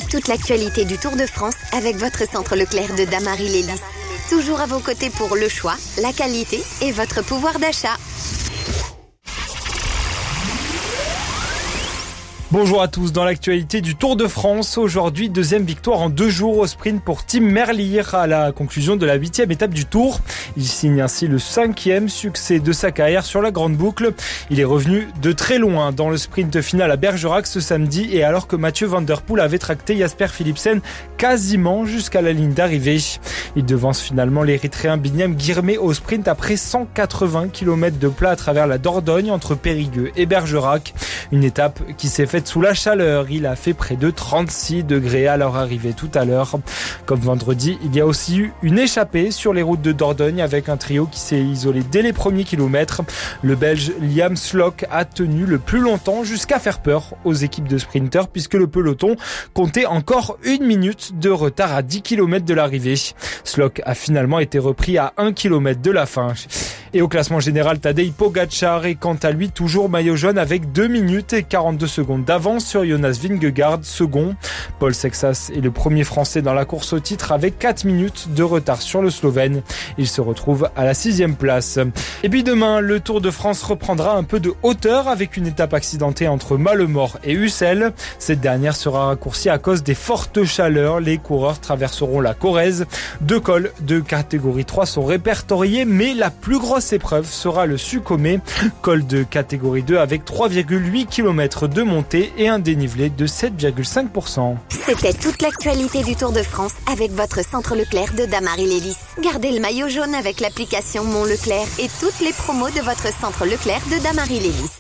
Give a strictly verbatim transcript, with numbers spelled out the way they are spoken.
Toute l'actualité du Tour de France avec votre centre Leclerc de Damary-Lélis. Toujours à vos côtés pour le choix, la qualité et votre pouvoir d'achat. Bonjour à tous, dans l'actualité du Tour de France, aujourd'hui deuxième victoire en deux jours au sprint pour Tim Merlier à la conclusion de la huitième étape du Tour. Il signe ainsi le cinquième succès de sa carrière sur la grande boucle. Il est revenu de très loin dans le sprint final à Bergerac ce samedi et alors que Mathieu Van Der Poel avait tracté Jasper Philipsen quasiment jusqu'à la ligne d'arrivée. Il devance finalement l'Érythréen Binyam Girmay au sprint après cent quatre-vingts kilomètres de plat à travers la Dordogne entre Périgueux et Bergerac. Une étape qui s'est faite sous la chaleur. Il a fait près de trente-six degrés à leur arrivée tout à l'heure. Comme vendredi, il y a aussi eu une échappée sur les routes de Dordogne avec un trio qui s'est isolé dès les premiers kilomètres. Le Belge Liam Slock a tenu le plus longtemps jusqu'à faire peur aux équipes de sprinteurs puisque le peloton comptait encore une minute de retard à dix kilomètres de l'arrivée. Slock a finalement été repris à un kilomètre de la fin. Et au classement général, Tadej Pogačar est quant à lui toujours maillot jaune avec deux minutes et quarante-deux secondes d'avance sur Jonas Vingegaard, second. Paul Sexas est le premier français dans la course au titre avec quatre minutes de retard sur le Slovène. Il se retrouve à la sixième place. Et puis demain, le Tour de France reprendra un peu de hauteur avec une étape accidentée entre Malemort et Ussel. Cette dernière sera raccourcie à cause des fortes chaleurs. Les coureurs traverseront la Corrèze. Deux cols de catégorie trois sont répertoriés, mais la plus grosse Cette épreuve sera le Sukhumé, col de catégorie deux avec trois virgule huit kilomètres de montée et un dénivelé de sept virgule cinq pour cent. C'était toute l'actualité du Tour de France avec votre centre Leclerc de Damary-Lélis. Gardez le maillot jaune avec l'application Mon Leclerc et toutes les promos de votre centre Leclerc de Damary-Lélis.